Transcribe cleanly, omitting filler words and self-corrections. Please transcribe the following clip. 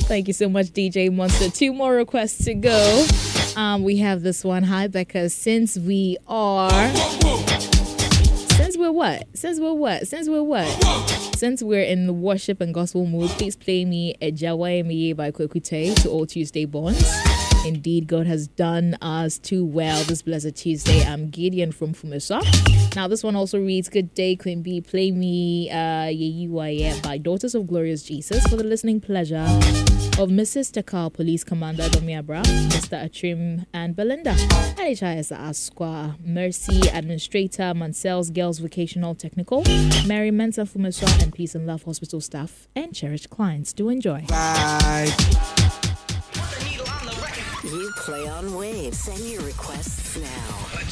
Thank you so much, DJ Monster. 2 more requests to go. We have this one. Hi, Becca. Since we're in the worship and gospel mood, please play me a Jawaye Miye by Kwekute to all Tuesday Bonds. Indeed, God has done us too well this blessed Tuesday. I'm Gideon from Fumesa. Now, this one also reads, Good day, Queen B. Play me Yeyiwaye by Daughters of Glorious Jesus for the listening pleasure of Mrs. Takal, Police Commander Domiabra, Mr. Atrim, and Belinda. NHIS Asqua, Mercy, Administrator, Mansell's Girls Vocational Technical, Mary Mensa Fumesa, and Peace and Love Hospital staff and cherished clients. Do enjoy. Bye. You play on Wave. Send your requests now.